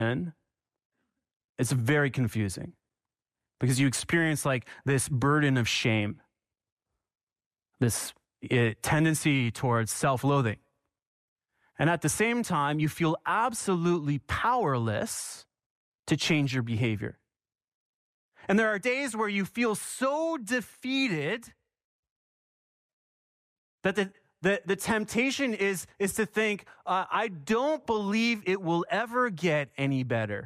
it's very confusing because you experience like this burden of shame, this tendency towards self-loathing. And at the same time, you feel absolutely powerless to change your behavior. And there are days where you feel so defeated that the temptation is to think, I don't believe it will ever get any better.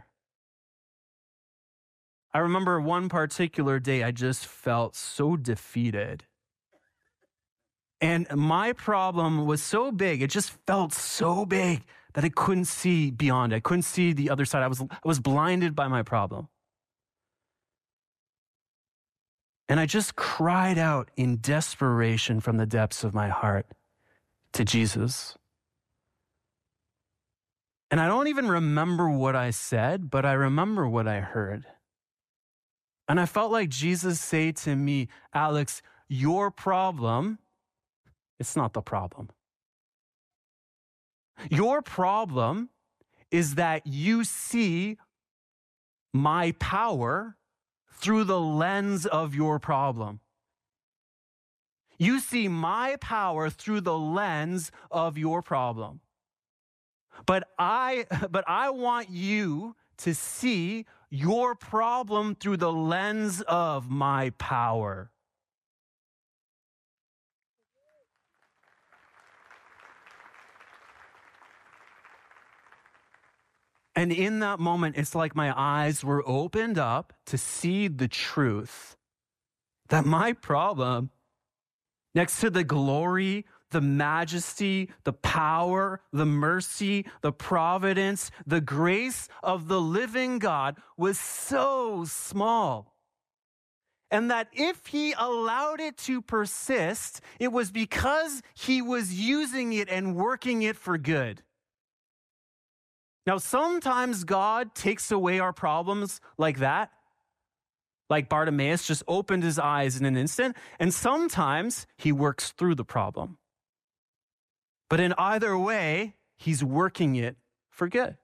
I remember one particular day I just felt so defeated. And my problem was so big, it just felt so big that I couldn't see beyond it. I couldn't see the other side. I was blinded by my problem. And I just cried out in desperation from the depths of my heart to Jesus. And I don't even remember what I said, but I remember what I heard. And I felt like Jesus say to me, Alex, your problem, it's not the problem. Your problem is that you see my power through the lens of your problem. You see my power through the lens of your problem. But I want you to see your problem through the lens of my power. And in that moment, it's like my eyes were opened up to see the truth that my problem, next to the glory, the majesty, the power, the mercy, the providence, the grace of the living God, was so small. And that if he allowed it to persist, it was because he was using it and working it for good. Now, sometimes God takes away our problems like that, like Bartimaeus just opened his eyes in an instant, and sometimes he works through the problem. But in either way, he's working it for good.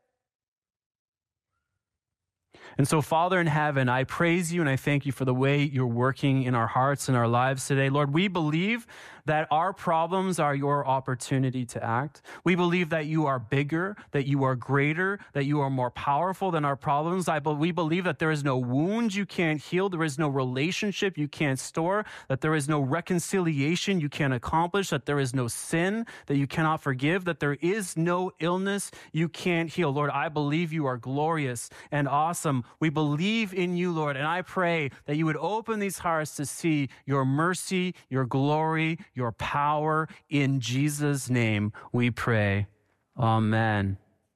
And so, Father in heaven, I praise you and I thank you for the way you're working in our hearts and our lives today. Lord, we believe that our problems are your opportunity to act. We believe that you are bigger, that you are greater, that you are more powerful than our problems. We believe that there is no wound you can't heal, there is no relationship you can't store, that there is no reconciliation you can't accomplish, that there is no sin that you cannot forgive, that there is no illness you can't heal. Lord, I believe you are glorious and awesome. We believe in you, Lord, and I pray that you would open these hearts to see your mercy, your glory, your power. In Jesus' name we pray. Amen.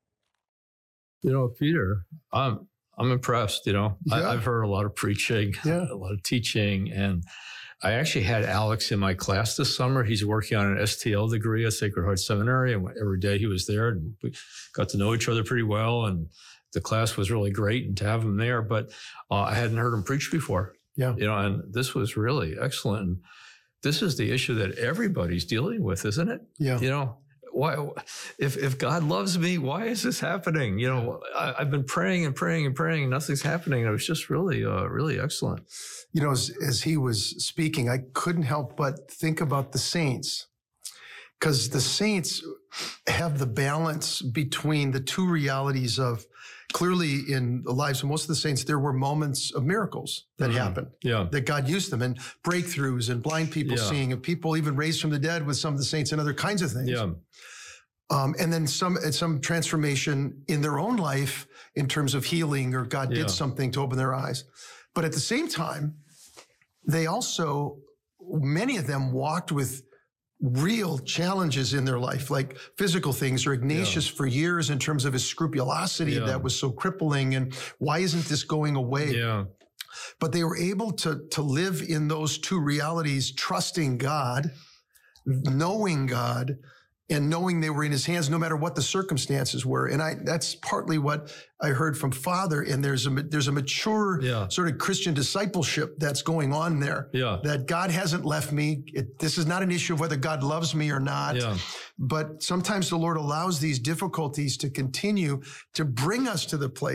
You know, Peter, I'm impressed. You know, Yeah. I've heard a lot of preaching, Yeah. a lot of teaching, and I actually had Alex in my class this summer. He's working on an STL degree at Sacred Heart Seminary, and every day he was there, and we got to know each other pretty well, and the class was really great, and to have him there, but I hadn't heard him preach before. Yeah. You know, and this was really excellent. And this is the issue that everybody's dealing with, isn't it? Yeah. You know, why, if God loves me, why is this happening? You know, I've been praying and praying and praying, and nothing's happening. It was just really, really excellent. You know, as he was speaking, I couldn't help but think about the saints, because the saints have the balance between the two realities of, clearly in the lives of most of the saints, there were moments of miracles that happened, that God used them, and breakthroughs and blind people seeing, and people even raised from the dead with some of the saints and other kinds of things. And then some transformation in their own life in terms of healing, or God did something to open their eyes. But at the same time, they also, many of them walked with real challenges in their life, like physical things, or Ignatius for years in terms of his scrupulosity that was so crippling, and why isn't this going away? But they were able to live in those two realities, trusting God, knowing God, and knowing they were in his hands no matter what the circumstances were. And that's partly what I heard from Father. And there's a mature sort of Christian discipleship that's going on there. Yeah. That God hasn't left me. This is not an issue of whether God loves me or not. Yeah. But sometimes the Lord allows these difficulties to continue to bring us to the place